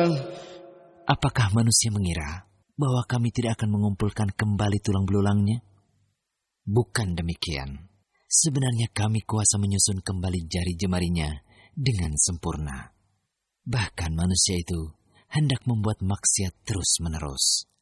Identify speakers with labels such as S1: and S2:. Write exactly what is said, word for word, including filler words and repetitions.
S1: Apakah manusia mengira bahwa kami tidak akan mengumpulkan kembali tulang belulangnya? Bukan demikian. Sebenarnya kami kuasa menyusun kembali jari jemarinya dengan sempurna. Bahkan manusia itu hendak membuat maksiat terus-menerus.